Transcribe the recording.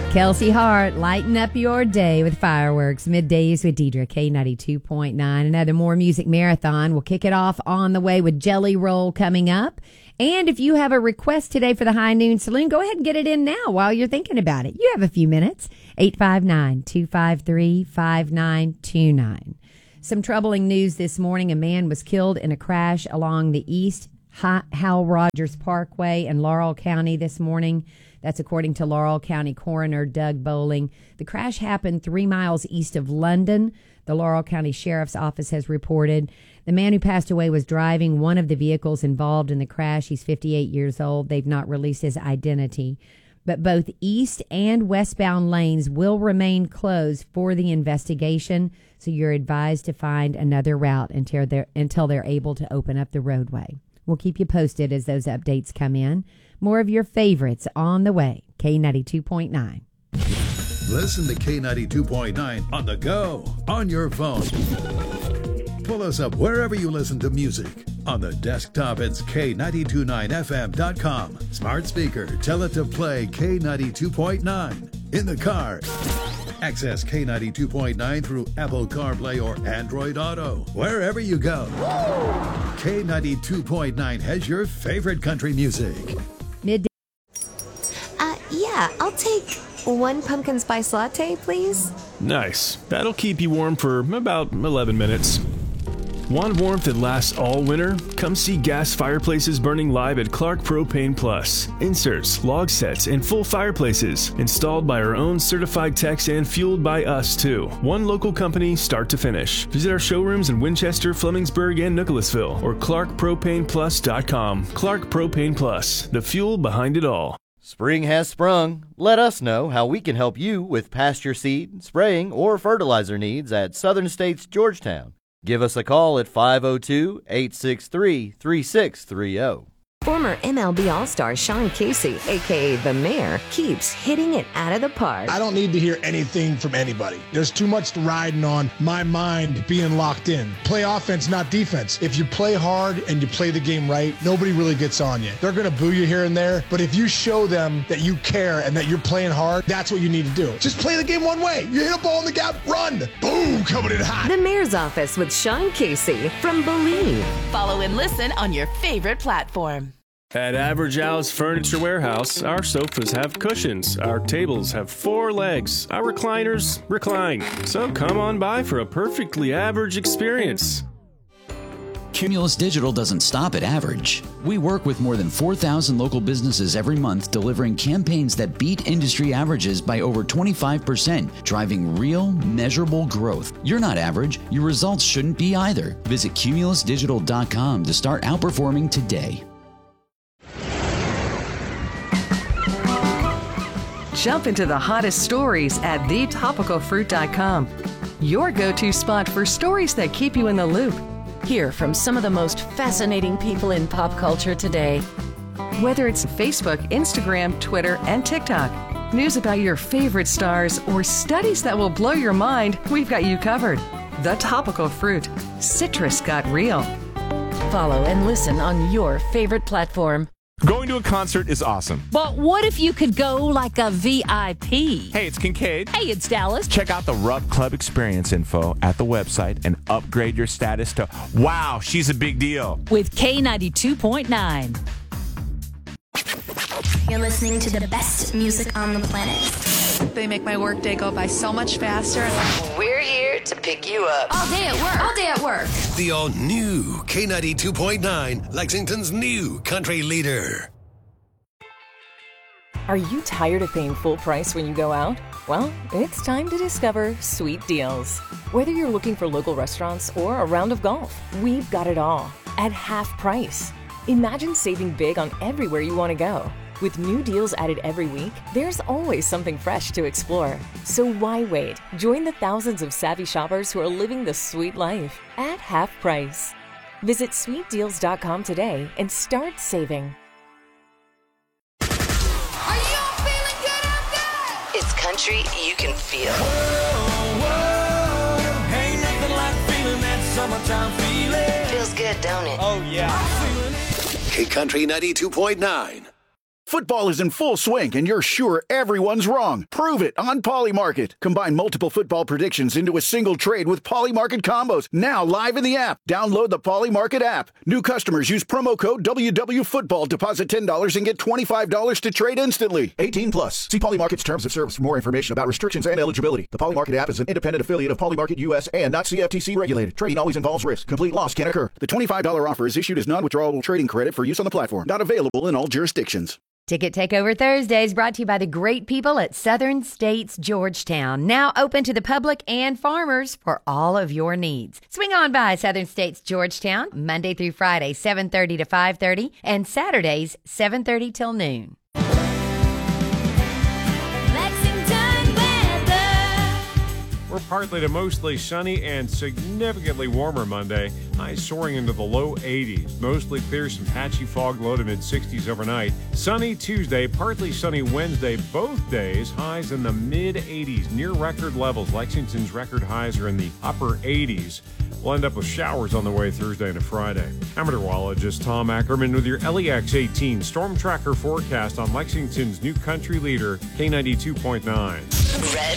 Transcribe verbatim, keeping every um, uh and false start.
Kelsey Hart, lighten up your day with fireworks. Middays with Deidre, K ninety-two point nine. Another More Music Marathon. We'll kick it off on the way with Jelly Roll coming up. And if you have a request today for the High Noon Saloon, go ahead and get it in now while you're thinking about it. You have a few minutes. eight five nine, two five three, five nine two nine. Some troubling news this morning. A man was killed in a crash along the East Hal Rogers Parkway in Laurel County this morning. That's according to Laurel County Coroner Doug Bowling. The crash happened three miles east of London. The Laurel County Sheriff's Office has reported. The man who passed away was driving one of the vehicles involved in the crash. He's fifty-eight years old. They've not released his identity. But both east and westbound lanes will remain closed for the investigation, so you're advised to find another route until they're, until they're able to open up the roadway. We'll keep you posted as those updates come in. More of your favorites on the way. K ninety-two point nine. Listen to K ninety-two point nine on the go, on your phone. Pull us up wherever you listen to music. On the desktop, it's K nine two nine F M dot com. Smart speaker, tell it to play K ninety-two point nine. In the car, access K ninety-two point nine through Apple CarPlay or Android Auto. Wherever you go, K ninety-two point nine has your favorite country music. Midday. Uh, yeah, I'll take one pumpkin spice latte, please. Nice. That'll keep you warm for about eleven minutes. Want warmth that lasts all winter? Come see gas fireplaces burning live at Clark Propane Plus. Inserts, log sets, and full fireplaces. Installed by our own certified techs and fueled by us, too. One local company, start to finish. Visit our showrooms in Winchester, Flemingsburg, and Nicholasville, or clark propane plus dot com. Clark Propane Plus, the fuel behind it all. Spring has sprung. Let us know how we can help you with pasture seed, spraying, or fertilizer needs at Southern States Georgetown. Give us a call at five oh two, eight six three, three six three oh. Former M L B All-Star Sean Casey, a k a. The Mayor, keeps hitting it out of the park. I don't need to hear anything from anybody. There's too much riding on my mind being locked in. Play offense, not defense. If you play hard and you play the game right, nobody really gets on you. They're going to boo you here and there, but if you show them that you care and that you're playing hard, that's what you need to do. Just play the game one way. You hit a ball in the gap, run. Boom, coming in hot. The Mayor's Office with Sean Casey from Believe. Follow and listen on your favorite platform. At Average Al's Furniture Warehouse, our sofas have cushions, our tables have four legs, our recliners recline. So come on by for a perfectly average experience. Cumulus Digital doesn't stop at average. We work with more than four thousand local businesses every month, delivering campaigns that beat industry averages by over twenty-five percent, driving real, measurable growth. You're not average. Your results shouldn't be either. Visit cumulus digital dot com to start outperforming today. Jump into the hottest stories at the topical fruit dot com. Your go-to spot for stories that keep you in the loop. Hear from some of the most fascinating people in pop culture today. Whether it's Facebook, Instagram, Twitter, and TikTok, news about your favorite stars, or studies that will blow your mind, we've got you covered. The Topical Fruit. Citrus got real. Follow and listen on your favorite platform. Going to a concert is awesome. But what if you could go like a V I P? Hey, it's Kincaid. Hey, it's Dallas. Check out the Rub Club experience info at the website and upgrade your status to, wow, she's a big deal. With K ninety-two point nine. You're listening to the best music on the planet. They make my workday go by so much faster. We're here to pick you up. All day at work. All day at work. The all-new K ninety-two point nine, Lexington's new country leader. Are you tired of paying full price when you go out? Well, it's time to discover Sweet Deals. Whether you're looking for local restaurants or a round of golf, we've got it all at half price. Imagine saving big on everywhere you want to go. With new deals added every week, there's always something fresh to explore. So why wait? Join the thousands of savvy shoppers who are living the sweet life at half price. Visit sweet deals dot com today and start saving. Are you all feeling good out there? It's country you can feel. Whoa, whoa, ain't nothing like feeling that summertime feeling. Feels good, don't it? Oh, yeah. K Country ninety-two point nine. Football is in full swing, and you're sure everyone's wrong. Prove it on Polymarket. Combine multiple football predictions into a single trade with Polymarket combos. Now live in the app. Download the Polymarket app. New customers use promo code W W Football. Deposit ten dollars and get twenty-five dollars to trade instantly. eighteen plus. See Polymarket's terms of service for more information about restrictions and eligibility. The Polymarket app is an independent affiliate of Polymarket U S and not C F T C regulated. Trading always involves risk. Complete loss can occur. The twenty-five dollars offer is issued as non-withdrawable trading credit for use on the platform. Not available in all jurisdictions. Ticket Takeover Thursdays brought to you by the great people at Southern States Georgetown. Now open to the public and farmers for all of your needs. Swing on by Southern States Georgetown Monday through Friday, seven thirty to five thirty, and Saturdays, seven thirty till noon. We're partly to mostly sunny and significantly warmer Monday. Highs soaring into the low eighties. Mostly clear, some patchy fog, low to mid sixties overnight. Sunny Tuesday, partly sunny Wednesday. Both days, highs in the mid eighties, near record levels. Lexington's record highs are in the upper eighties. We'll end up with showers on the way Thursday into Friday. I'm meteorologist Tom Ackerman with your L E X eighteen Storm Tracker forecast on Lexington's new country leader, K ninety-two point nine. Red